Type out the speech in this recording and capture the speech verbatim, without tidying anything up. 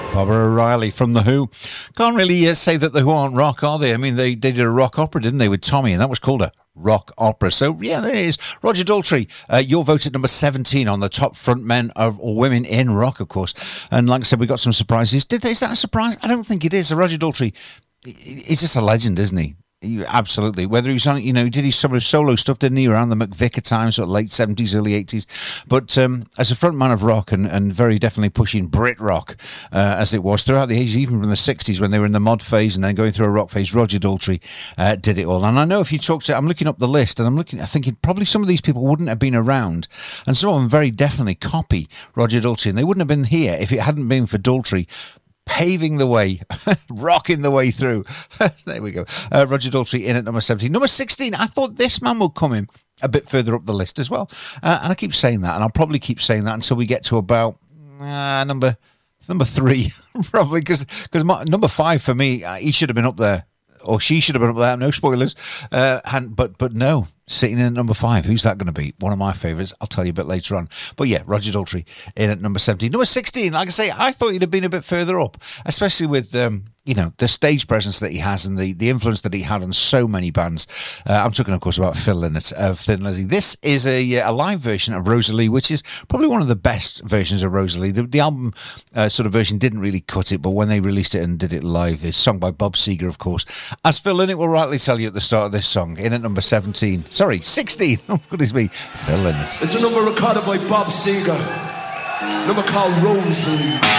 Barbara O'Reilly from The Who. Can't really uh, say that The Who aren't rock, are they? I mean, they, they did a rock opera, didn't they, with Tommy, and that was called a rock opera. So, yeah, there it is. Roger Daltrey, uh, your vote at number seventeen on the top front men of, or women in rock, of course. And like I said, we got some surprises. Did they, is that a surprise? I don't think it is. So Roger Daltrey, he's just a legend, isn't he? Absolutely. Whether he's on, you know, did he some of his solo stuff, didn't he, around the McVicar times, sort of late seventies, early eighties. But um, as a frontman of rock and, and very definitely pushing Brit rock, uh, as it was throughout the ages, even from the sixties when they were in the mod phase and then going through a rock phase, Roger Daltrey uh, did it all. And I know if you talk to, I'm looking up the list and I'm looking, I'm thinking probably some of these people wouldn't have been around, and some of them very definitely copy Roger Daltrey, and they wouldn't have been here if it hadn't been for Daltrey paving the way, rocking the way through. There we go. Uh, Roger Daltrey in at number seventeen. Number sixteen, I thought this man would come in a bit further up the list as well. Uh, and I keep saying that, and I'll probably keep saying that until we get to about uh, number number three, probably, because because number five for me, uh, he should have been up there. Or she should have been up there. No spoilers. Uh, and, but but no, sitting in at number five. Who's that going to be? One of my favourites. I'll tell you a bit later on. But yeah, Roger Daltrey in at number seventeen. Number sixteen, like I say, I thought he'd have been a bit further up, especially with, um, you know, the stage presence that he has and the, the influence that he had on so many bands. Uh, I'm talking, of course, about Phil Lynott of Thin Lizzy. This is a, a live version of Rosalie, which is probably one of the best versions of Rosalie. The, the album uh, sort of version didn't really cut it, but when they released it and did it live, it's sung by Bob Seger, of course. As Phil Lynott will rightly tell you at the start of this song, in at number seventeen. Sorry, sixteen. Oh, goodness me. Phil Lynott. It's a number recorded by Bob Seger. Number called Rosalie.